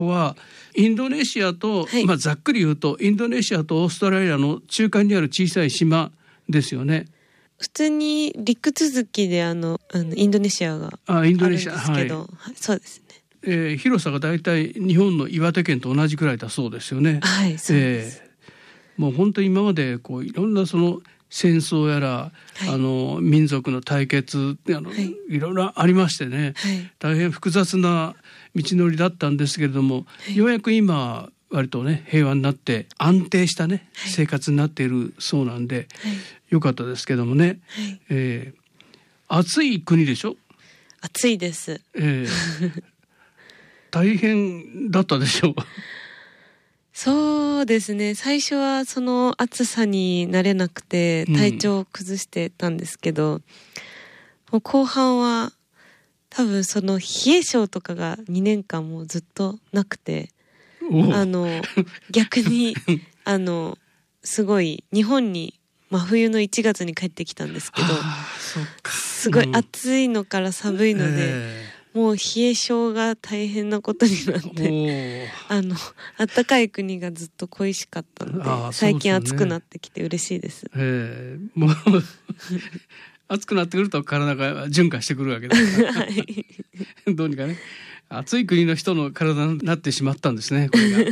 はインドネシアと、 はいざっくり言うとインドネシアとオーストラリアの中間にある小さい島ですよね。 普通に陸続きでインドネシアがあるんですけど、はい、そうですね。 広さがだいたい日本の岩手県と同じくらいだそうですよね。 はい、そうです。 もう本当に今までこういろんなその戦争やら、はい、民族の対決いろいろありましてね、はい、大変複雑な道のりだったんですけれども、はい、ようやく今割とね平和になって安定したね、はい、生活になっているそうなんで、はい、よかったですけどもね、はい、暑い国でしょ。 暑いです、 大変だったでしょう。 そうですね、最初はその暑さに慣れなくて体調を崩してたんですけど、もう後半は多分その冷え性とかが2年間もずっとなくて、逆にすごい日本に真冬の1月に帰ってきたんですけど、すごい暑いのから寒いので、もう冷え性が大変なことになってあったかい国がずっと恋しかったので、最近暑くなってきて嬉しいです。 もう暑くなってくると体が順化してくるわけです、はい、どうにかね暑い国の人の体になってしまったんですね、これ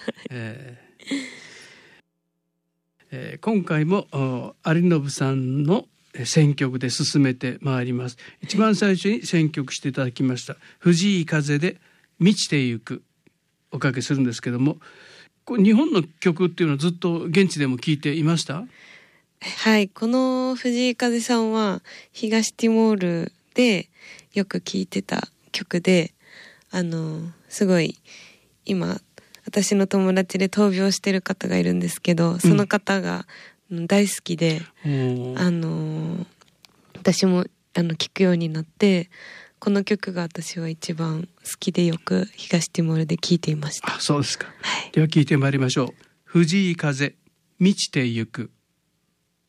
が。今回も有信さんの選曲で進めてまいります。一番最初に選曲していただきました藤井風で満ちてゆくおかけするんですけども、日本の曲っていうのはずっと現地でも聴いていました？ はい、この藤井風さんは東ティモールでよく聴いてた曲で、すごい今私の友達で闘病してる方がいるんですけど、その方が大好きで、私も聴くようになって、この曲が私は一番好きでよく東ティモールで聴いていました。 そうですか、 はい、 では聴いてまいりましょう。藤井風満ちてゆく。